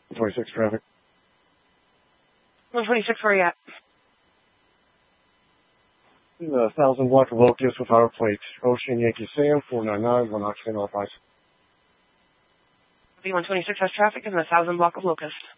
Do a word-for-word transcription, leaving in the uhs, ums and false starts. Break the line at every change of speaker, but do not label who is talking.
twenty-six traffic.
one twenty-six, where are you at?
The thousand block of Locust with our plate. Ocean Yankee Sam, four nine nine, one oxygen off ice.
V one twenty-six has traffic in the thousand block of Locust.